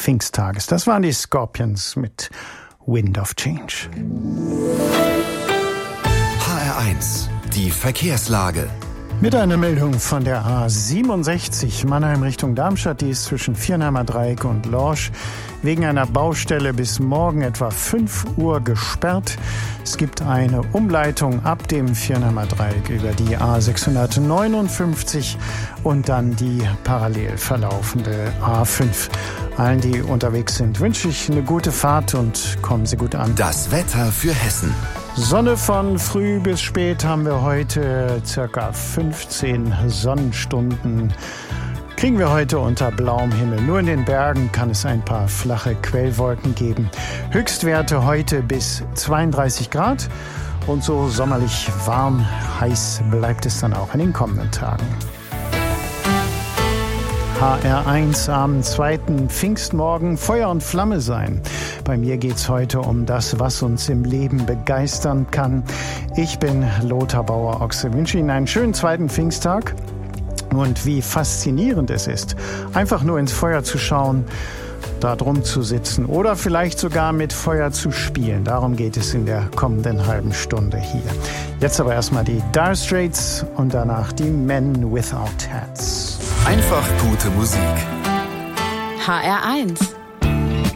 Pfingsttages. Das waren die Scorpions mit Wind of Change. HR1, die Verkehrslage. Mit einer Meldung von der A67 Mannheim Richtung Darmstadt, die ist zwischen Viernheimer Dreieck und Lorsch wegen einer Baustelle bis morgen etwa 5 Uhr gesperrt. Es gibt eine Umleitung ab dem Viernheimer Dreieck über die A659 und dann die parallel verlaufende A5. Allen, die unterwegs sind, wünsche ich eine gute Fahrt und kommen Sie gut an. Das Wetter für Hessen. Sonne von früh bis spät haben wir heute, circa 15 Sonnenstunden. Kriegen wir heute unter blauem Himmel. Nur in den Bergen kann es ein paar flache Quellwolken geben. Höchstwerte heute bis 32 Grad und so sommerlich warm, heiß bleibt es dann auch in den kommenden Tagen. HR1 am 2. Pfingstmorgen, Feuer und Flamme sein. Bei mir geht's heute um das, was uns im Leben begeistern kann. Ich bin Lothar Bauer-Ochse, wünsche Ihnen einen schönen 2. Pfingsttag. Und wie faszinierend es ist, einfach nur ins Feuer zu schauen, da drum zu sitzen oder vielleicht sogar mit Feuer zu spielen. Darum geht es in der kommenden halben Stunde hier. Jetzt aber erstmal die Dire Straits und danach die Men Without Hats. Einfach gute Musik. HR1